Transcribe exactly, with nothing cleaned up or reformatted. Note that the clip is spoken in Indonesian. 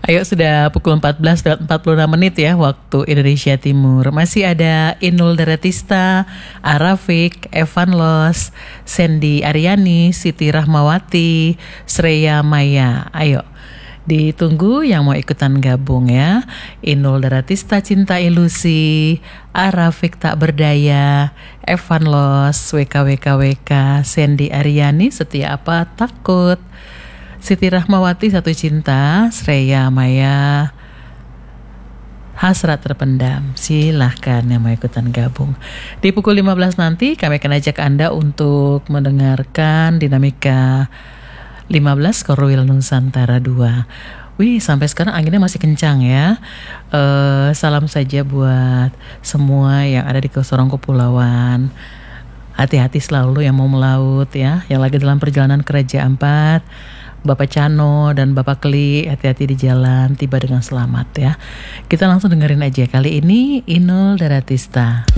Ayo, sudah pukul empat belas lewat empat puluh enam menit ya waktu Indonesia Timur. Masih ada Inul Daratista, Arafik, Evan Los, Sandy Aryani, Siti Rahmawati, Sreya Maya. Ayo, ditunggu yang mau ikutan gabung ya. Inul Daratista Cinta Ilusi, Arafik Tak Berdaya, Evan Los, W K W K W K, Sandy Aryani Setia Apa Takut, Siti Rahmawati Satu Cinta, Sreya Maya Hasrat Terpendam. Silahkan yang mau ikutan gabung. Di pukul lima belas nanti kami akan ajak Anda untuk mendengarkan Dinamika lima belas Korwil Nusantara dua. Wih, sampai sekarang anginnya masih kencang ya. uh, Salam saja buat semua yang ada di Sorong Kepulauan. Hati-hati selalu yang mau melaut ya, yang lagi dalam perjalanan ke Raja Ampat. Bapak Cano dan Bapak Kli, hati-hati di jalan, tiba dengan selamat ya. Kita langsung dengerin aja kali ini Inul Daratista.